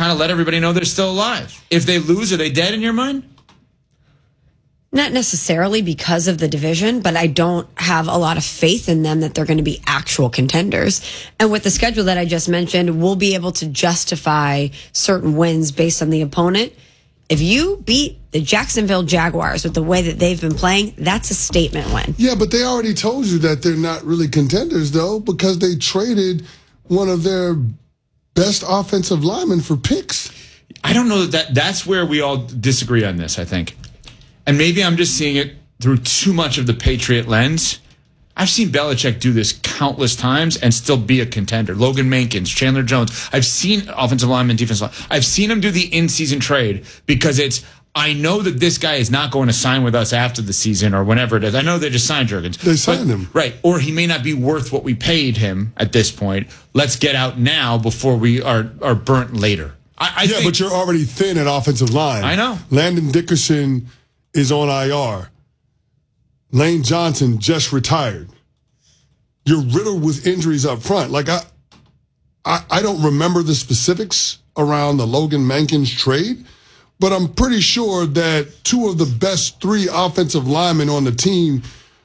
kind of let everybody know they're still alive. If they lose, are they dead in your mind? Not necessarily because of the division, but I don't have a lot of faith in them that they're going to be actual contenders. And with the schedule that I just mentioned, we'll be able to justify certain wins based on the opponent. If you beat the Jacksonville Jaguars with the way that they've been playing, that's a statement win. Yeah, but they already told you that they're not really contenders, though, because they traded one of their best offensive linemen for picks. I don't know that's where we all disagree on this, I think. And maybe I'm just seeing it through too much of the Patriot lens. I've seen Belichick do this countless times and still be a contender. Logan Mankins, Chandler Jones. I've seen offensive linemen, defensive linemen. I've seen him do the in-season trade because I know that this guy is not going to sign with us after the season or whenever it is. I know they just signed Jurgens. They signed him. Right. Or he may not be worth what we paid him at this point. Let's get out now before we are burnt later. I think, but you're already thin at offensive line. I know. Landon Dickerson is on IR. Lane Johnson just retired. You're riddled with injuries up front. Like I don't remember the specifics around the Logan Mankins trade, but I'm pretty sure that two of the best three offensive linemen on the team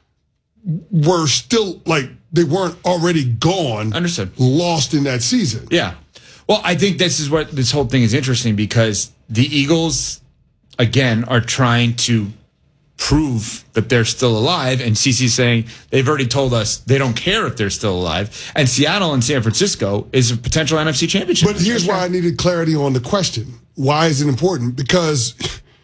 were still, like, they weren't already gone. Understood. Lost in that season. Yeah. Well, I think this is what this whole thing is interesting because the Eagles, again, are trying to prove that they're still alive, and CeCe's saying they've already told us they don't care if they're still alive. And Seattle and San Francisco is a potential NFC championship. But here's why I needed clarity on the question. Why is it important? Because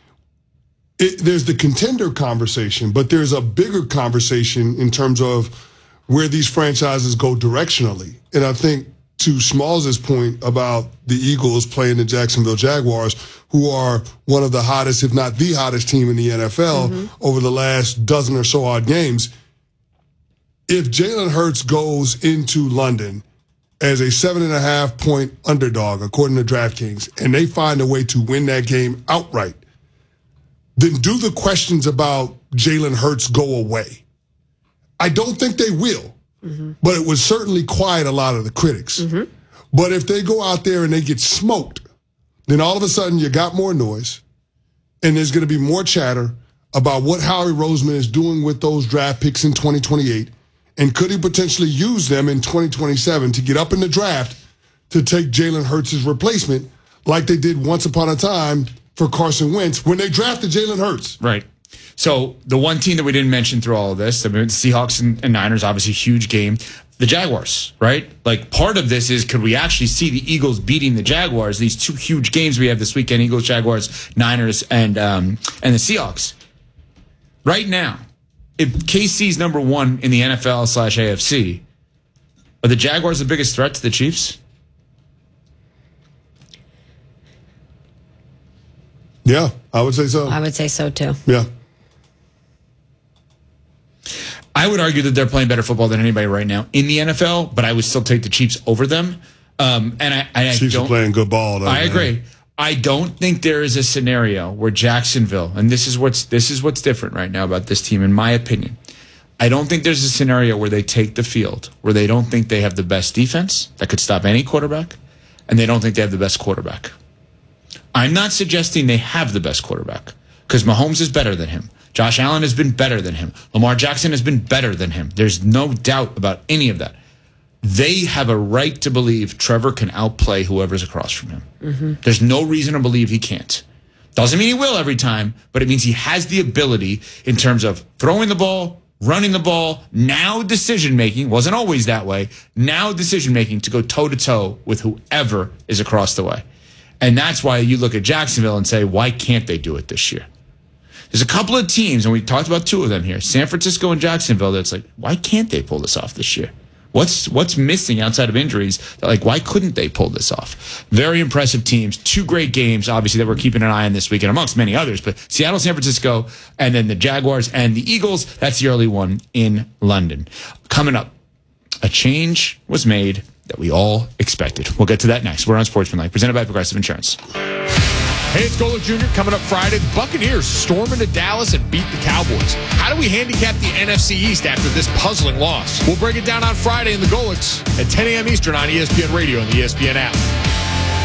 there's the contender conversation, but there's a bigger conversation in terms of where these franchises go directionally. And I think to Smalls' point about the Eagles playing the Jacksonville Jaguars, who are one of the hottest, if not the hottest team in the NFL over the last dozen or so odd games. If Jalen Hurts goes into London as a 7.5-point underdog, according to DraftKings, and they find a way to win that game outright, then do the questions about Jalen Hurts go away? I don't think they will. But it would certainly quiet a lot of the critics. But if they go out there and they get smoked, then all of a sudden you got more noise, and there's going to be more chatter about what Howie Roseman is doing with those draft picks in 2028, and could he potentially use them in 2027 to get up in the draft to take Jalen Hurts' replacement like they did once upon a time for Carson Wentz when they drafted Jalen Hurts. Right. So the one team that we didn't mention through all of this, I mean, the Seahawks and Niners, obviously huge game. The Jaguars, right? Like, part of this is, could we actually see the Eagles beating the Jaguars? These two huge games we have this weekend: Eagles, Jaguars, Niners, and the Seahawks. Right now, if KC's number one in the NFL/AFC, are the Jaguars the biggest threat to the Chiefs? Yeah, I would say so. I would say so too. Yeah. I would argue that they're playing better football than anybody right now in the NFL, but I would still take the Chiefs over them. And I Chiefs don't, are playing good ball, though. I agree. I don't think there is a scenario where Jacksonville, and this is what's different right now about this team, in my opinion. I don't think there's a scenario where they take the field where they don't think they have the best defense that could stop any quarterback, and they don't think they have the best quarterback. I'm not suggesting they have the best quarterback, because Mahomes is better than him. Josh Allen has been better than him. Lamar Jackson has been better than him. There's no doubt about any of that. They have a right to believe Trevor can outplay whoever's across from him. There's no reason to believe he can't. Doesn't mean he will every time, but it means he has the ability in terms of throwing the ball, running the ball, now decision-making, wasn't always that way, now decision-making to go toe-to-toe with whoever is across the way. And that's why you look at Jacksonville and say, why can't they do it this year? There's a couple of teams, and we talked about two of them here, San Francisco and Jacksonville, that's like, why can't they pull this off this year? What's missing outside of injuries? Like, why couldn't they pull this off? Very impressive teams. Two great games, obviously, that we're keeping an eye on this weekend, amongst many others. But Seattle, San Francisco, and then the Jaguars and the Eagles. That's the early one in London. Coming up, a change was made that we all expected. We'll get to that next. We're on Sportsmanlike, presented by Progressive Insurance. Hey, it's Golic Jr. Coming up Friday. The Buccaneers storm into Dallas and beat the Cowboys. How do we handicap the NFC East after this puzzling loss? We'll break it down on Friday in the Golics at 10 a.m. Eastern on ESPN Radio and the ESPN app.